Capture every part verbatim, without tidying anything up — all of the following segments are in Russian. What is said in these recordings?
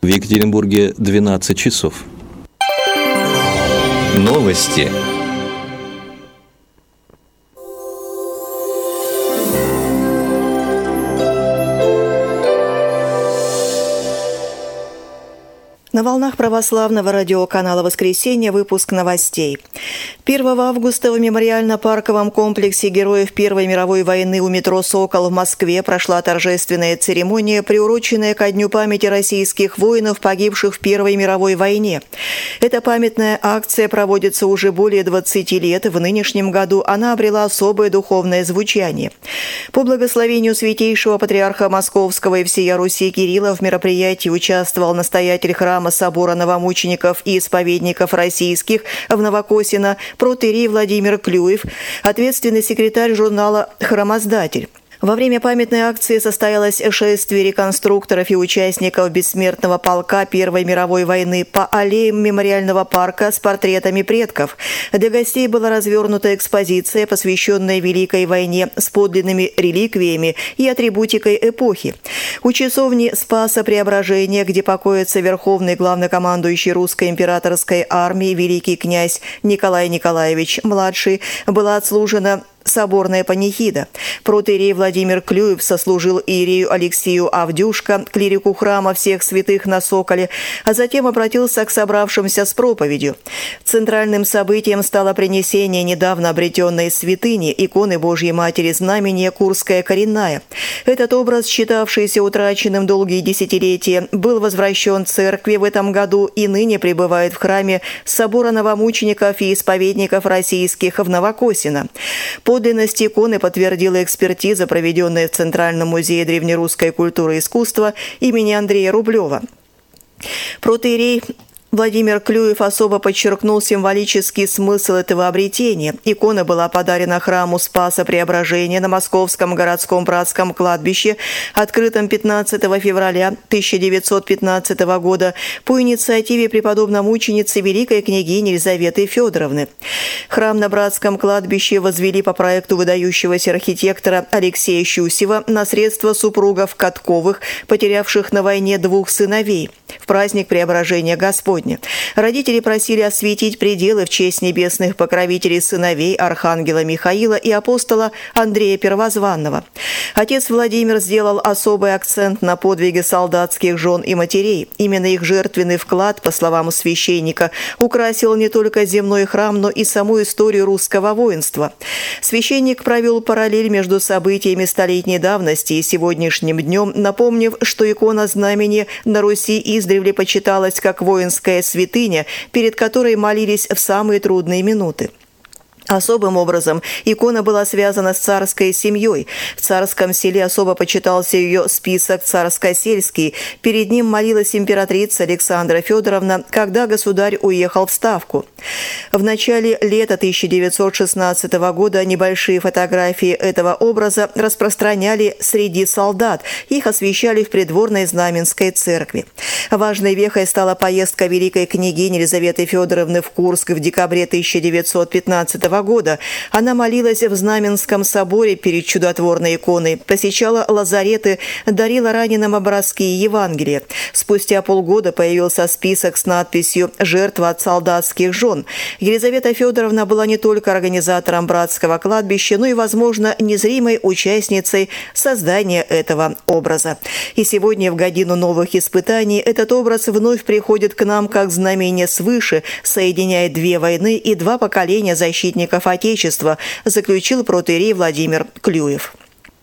В Екатеринбурге двенадцать часов. Новости. На волнах православного радиоканала «Воскресенье» выпуск новостей. первого августа в мемориально-парковом комплексе Героев Первой мировой войны у метро «Сокол» в Москве прошла торжественная церемония, приуроченная ко Дню памяти российских воинов, погибших в Первой мировой войне. Эта памятная акция проводится уже более двадцати лет. В нынешнем году она обрела особое духовное звучание. По благословению святейшего патриарха Московского и всея Руси Кирилла в мероприятии участвовал настоятель храма собора новомучеников и исповедников российских в Новокосино протоиерей Владимир Клюев, ответственный секретарь журнала «Храмоздатель». Во время памятной акции состоялось шествие реконструкторов и участников бессмертного полка Первой мировой войны по аллеям мемориального парка с портретами предков. Для гостей была развернута экспозиция, посвященная Великой войне с подлинными реликвиями и атрибутикой эпохи. У часовни Спаса Преображения, где покоится верховный главнокомандующий русской императорской армии великий князь Николай Николаевич младший, была отслужена соборная панихида. Протоиерей Владимир Клюев сослужил иерею Алексею Авдюшко, клирику храма всех святых на Соколе, а затем обратился к собравшимся с проповедью. Центральным событием стало принесение недавно обретенной святыни иконы Божьей Матери Знамения Курская коренная. Этот образ, считавшийся утраченным долгие десятилетия, был возвращен церкви в этом году и ныне пребывает в храме собора новомучеников и исповедников российских в Новокосино. Подлинность иконы подтвердила экспертиза, проведенная в Центральном музее древнерусской культуры и искусства имени Андрея Рублева. Протоиерей Владимир Клюев особо подчеркнул символический смысл этого обретения. Икона была подарена храму Спаса Преображения на Московском городском братском кладбище, открытом пятнадцатого февраля тысяча девятьсот пятнадцатого года по инициативе преподобно-мученицы великой княгини Елизаветы Федоровны. Храм на братском кладбище возвели по проекту выдающегося архитектора Алексея Щусева на средства супругов Катковых, потерявших на войне двух сыновей, в праздник Преображения Господня. Родители просили осветить пределы в честь небесных покровителей сыновей архангела Михаила и апостола Андрея Первозванного. Отец Владимир сделал особый акцент на подвиги солдатских жен и матерей. Именно их жертвенный вклад, по словам священника, украсил не только земной храм, но и саму историю русского воинства. Священник провел параллель между событиями столетней давности и сегодняшним днем, напомнив, что икона знамени на Руси издревле почиталась как воинская святыня, перед которой молились в самые трудные минуты. Особым образом икона была связана с царской семьей. В царском селе особо почитался ее список царско-сельский. Перед ним молилась императрица Александра Федоровна, когда государь уехал в Ставку. В начале лета тысяча девятьсот шестнадцатого года небольшие фотографии этого образа распространяли среди солдат. Их освещали в придворной Знаменской церкви. Важной вехой стала поездка великой княгини Елизаветы Федоровны в Курск в декабре тысяча девятьсот пятнадцатого года. Она молилась в Знаменском соборе перед чудотворной иконой, посещала лазареты, дарила раненым образки и Евангелия. Спустя полгода появился список с надписью «Жертва от солдатских жен». Елизавета Федоровна была не только организатором братского кладбища, но и, возможно, незримой участницей создания этого образа. И сегодня, в годину новых испытаний, этот образ вновь приходит к нам как знамение свыше, соединяет две войны и два поколения защитников Отечества, заключил протоиерей Владимир Клюев.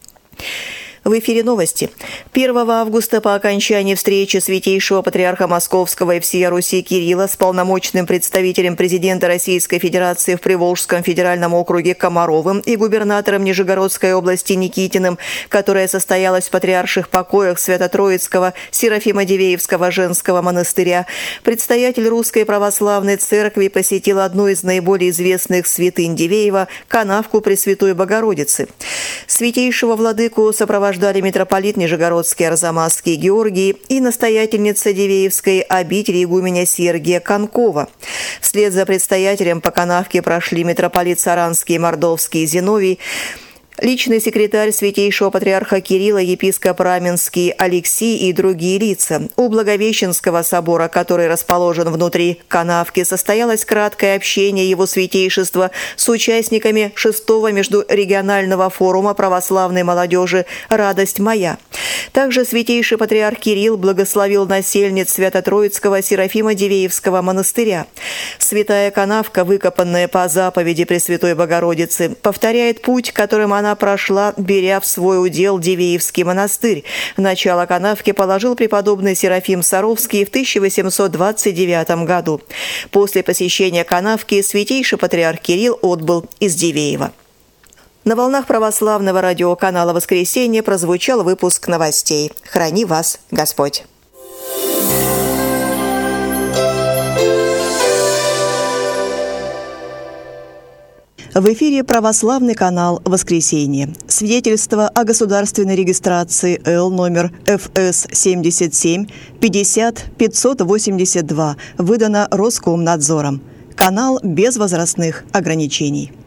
В эфире новости. первого августа по окончании встречи святейшего патриарха Московского и всея Руси Кирилла с полномочным представителем президента Российской Федерации в Приволжском федеральном округе Комаровым и губернатором Нижегородской области Никитиным, которая состоялась в патриарших покоях Свято-Троицкого Серафимо-Дивеевского женского монастыря, предстоятель Русской Православной Церкви посетил одну из наиболее известных святынь Дивеева – канавку Пресвятой Богородицы. Святейшего владыку сопровождали митрополит Нижегородский Арзамасский Георгий и настоятельница Дивеевской обители игуменя Сергия Конкова. Вслед за предстоятелем по канавке прошли митрополит Саранский и Мордовский Зиновий, Личный секретарь святейшего патриарха Кирилла, епископ Раменский Алексий и другие лица. У Благовещенского собора, который расположен внутри канавки, состоялось краткое общение его святейшества с участниками шестого междурегионального форума православной молодежи «Радость моя». Также святейший патриарх Кирилл благословил насельниц Свято-Троицкого Серафима-Дивеевского монастыря. Святая канавка, выкопанная по заповеди Пресвятой Богородицы, повторяет путь, которым она прошла, беря в свой удел Дивеевский монастырь. Начало канавки положил преподобный Серафим Саровский в тысяча восемьсот двадцать девятом году. После посещения канавки святейший патриарх Кирилл отбыл из Дивеева. На волнах православного радиоканала «Воскресенье» прозвучал выпуск новостей. Храни вас Господь! В эфире православный канал «Воскресенье». Свидетельство о государственной регистрации Л номер Ф С семьдесят семь пятьдесят пятьсот восемьдесят два выдано Роскомнадзором. Канал без возрастных ограничений.